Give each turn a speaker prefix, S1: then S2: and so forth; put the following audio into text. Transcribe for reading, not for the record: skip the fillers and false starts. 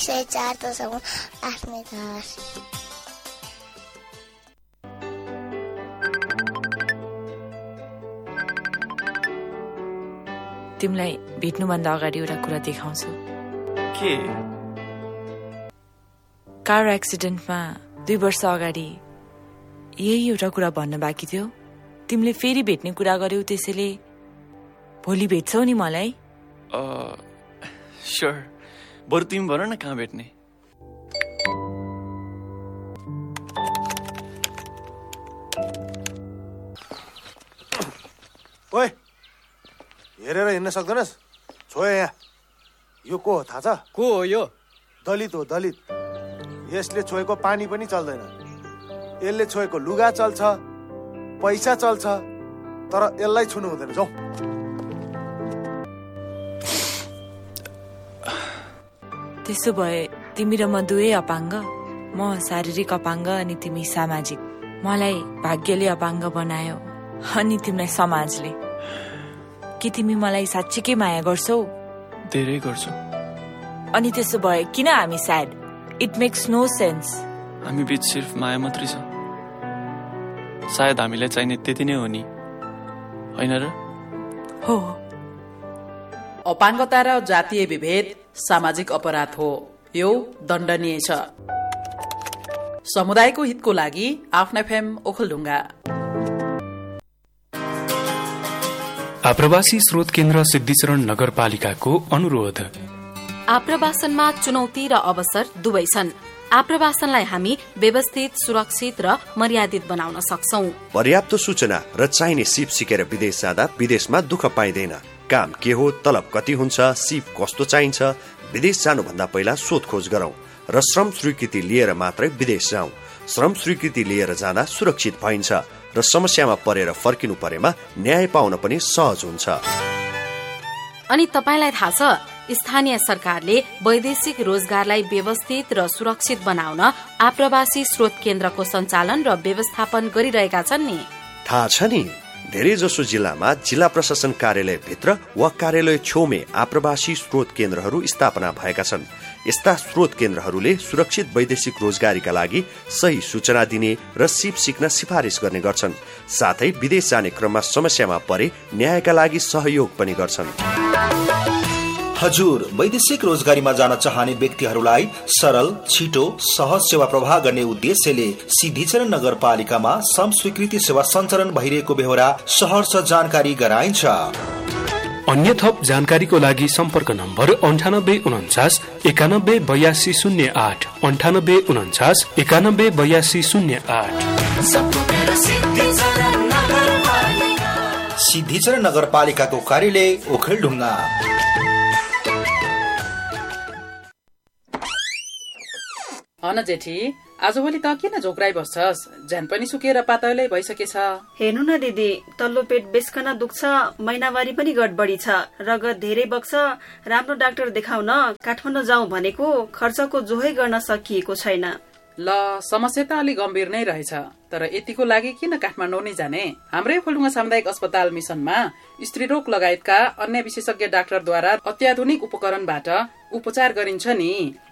S1: 4 दशमलव 8 मेगाहर्ज।
S2: तिमीलाई भेट्नुभन्दा अगाडि एउटा कुरा देखाउँछु।
S3: के?
S2: कार एक्सिडेन्टमा 2 वर्ष अगाडि यही एउटा कुरा भन्न बाँकी थियो। तिमीले फेरि भेट्ने कुरा गर्यौ, त्यसैले भोलि भेट्छौ नि मलाई?
S3: स्योर। बरु तिमी भन न कहाँ भेट्ने?
S4: ओए, हेरेर हिँड्न सक्दैनस्? छोए यहाँ। यो को हो थाहा छ?
S5: को हो यो?
S4: दलित हो, दलित। यसले छोएको पानी पनि चल्दैन। यसले छोएको लुगा चल्छ, पैसा चल्छ, तर यसलाई छुनु हुँदैन। जाऊ।
S2: त्यसो भए तिमी र म दुवै अपाङ्ग। म शारीरिक अपाङ्ग अनि तिमी सामाजिक। मलाई भाग्यले अपाङ्ग बनायो अनि तिमीलाई समाजले। के तिमी मलाई साँच्चीकै माया गर्छौ?
S3: धेरै गर्छु।
S2: अनि त्यसो भए किन हामी sad? It makes no sense.
S3: हामी बीच सिर्फ माया मात्रै छ। सायद हामीलाई चाहिने त्यति नै हो नि, होइन र?
S2: हो।
S6: अपाङ्गता र जातीय विभेद सामाजिक अपराध हो। यो दण्डनीय छ। समुदायको हितको लागि आफ्ना एफएम ओखलढुङ्गा।
S7: आप्रवासी स्रोत केन्द्र सिद्धिचरण नगरपालिकाको अनुरोध।
S8: आप्रवासनमा चुनौती र अवसर दुवै छन्। आप्रवासनलाई हामी व्यवस्थित, सुरक्षित र मर्यादित बनाउन सक्छौं।
S9: पर्याप्त सूचना र चाहिने सिप सिकेर विदेश जाँदा विदेशमा दुःख पाइँदैन। काम के हो, तलब कति हुन्छ, सिप कस्तो चाहिन्छ, विदेश जानुभन्दा पहिला सोधखोज गरौं र श्रम स्वीकृति लिएर मात्रै विदेश जाउँ। श्रम स्वीकृति लिएर जाँदा सुरक्षित भइन्छ र समस्यामा परेर फर्किनु परेमा न्याय पाउन पनि सहज हुन्छ।
S8: अनि तपाईलाई थाहा छ, स्थानीय सरकारले वैदेशिक रोजगारलाई व्यवस्थित र सुरक्षित बनाउन आप्रवासी स्रोत केन्द्रको सञ्चालन र व्यवस्थापन गरिरहेका छन् नि।
S9: थाहा छ नि, धेरै जसो जिल्लामा जिल्ला प्रशासन कार्यालय भित्र वा कार्यालय छेउमै आप्रवासी स्रोत केन्द्रहरू स्थापना भएका छन्। यस्ता स्रोत केन्द्रहरूले सुरक्षित वैदेशिक रोजगारीका लागि सही सूचना दिने र सिप सिक्न सिफारिस गर्ने गर्छन्। साथै विदेश जाने क्रममा समस्यामा परे न्यायका लागि सहयोग पनि गर्छन्।
S10: हजुर, वैदेशिक रोजगारीमा जान चाहने व्यक्तिहरूलाई सरल, छिटो, सहज सेवा प्रवाह गर्ने उद्देश्यले सिद्धिचरण नगरपालिकामा श्रम स्वीकृति सेवा सञ्चालन भइरहेको बेहोरा सहर्ष जानकारी गराइन्छ।
S7: अन्य थप जानकारीको लागि सम्पर्क नम्बर 9849 918208 9849 918208।
S10: सिद्धिचरण नगरपालिकाको कार्यालय ओखलढुङ्गा।
S6: अन जेठी, आजभोलि त किन झोक्राइ बस्छस्? झ्यान पनि सुकेर पातलै भइसकेछ।
S11: हेर्नु न दिदी, तल्लो पेट बेसकन दुख्छ, महिनावारी पनि गडबडी छ, रगत धेरै बग्छ। राम्रो डाक्टर देखाउन काठमाडौँ जाउँ भनेको खर्चको जोहै गर्न सकिएको छैन।
S6: ल, समस्या त अलि गम्भीर नै रहेछ, तर यतिको लागि किन काठमाडौँ नै जाने? हाम्रै ओखलढुङ्गा सामुदायिक अस्पताल मिसनमा स्त्रीरोग लगायतका अन्य विशेषज्ञ डाक्टरद्वारा अत्याधुनिक उपकरणबाट उपचार गरिन्छ नि।